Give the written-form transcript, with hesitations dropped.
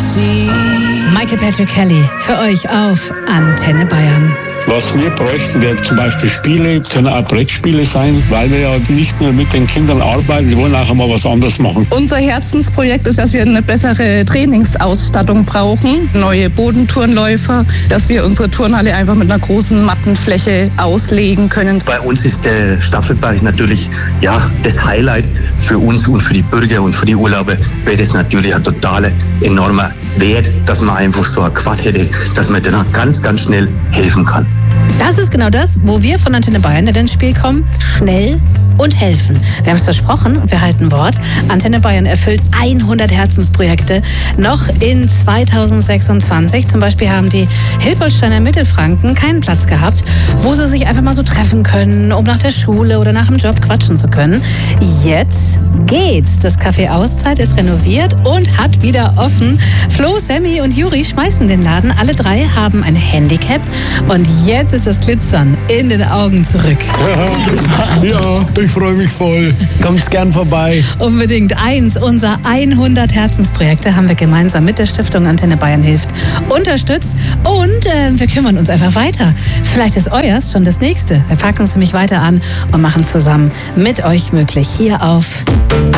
Michael Patrick Kelly für euch auf Antenne Bayern. Was wir bräuchten, wären zum Beispiel Spiele, können auch Brettspiele sein, weil wir ja nicht nur mit den Kindern arbeiten, wir wollen auch mal was anderes machen. Unser Herzensprojekt ist, dass wir eine bessere Trainingsausstattung brauchen, neue Bodenturnläufer, dass wir unsere Turnhalle einfach mit einer großen Mattenfläche auslegen können. Bei uns ist der Staffelbereich natürlich das Highlight für uns und für die Bürger und für die Urlauber wäre das natürlich ein totaler, enormer Wert, dass man einfach so ein Quad hätte, dass man dann ganz, ganz schnell helfen kann. Das ist genau das, wo wir von Antenne Bayern ins Spiel kommen. Schnell und helfen. Wir haben es versprochen und wir halten Wort. Antenne Bayern erfüllt 100 Herzensprojekte noch in 2026. Zum Beispiel haben die Hilpoltsteiner Mittelfranken keinen Platz gehabt, wo sie sich einfach mal so treffen können, um nach der Schule oder nach dem Job quatschen zu können. Jetzt geht's. Das Café Auszeit ist renoviert und hat wieder offen. Flo, Sammy und Juri schmeißen den Laden. Alle drei haben ein Handicap und jetzt ist das Glitzern in den Augen zurück. Ja, ich freue mich voll. Kommt gern vorbei. Unbedingt. Unserer 100 Herzensprojekte haben wir gemeinsam mit der Stiftung Antenne Bayern hilft unterstützt und wir kümmern uns einfach weiter. Vielleicht ist euers schon das nächste. Wir packen es nämlich weiter an und machen es zusammen mit euch möglich hier auf